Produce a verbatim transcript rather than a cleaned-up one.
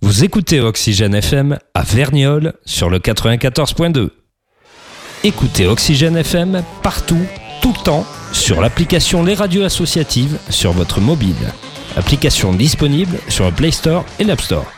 Vous écoutez Oxygène F M à Verniolle sur le quatre-vingt-quatorze point deux. Écoutez Oxygène F M partout, tout le temps, sur l'application Les Radios Associatives sur votre mobile. Application disponible sur le Play Store et l'App Store.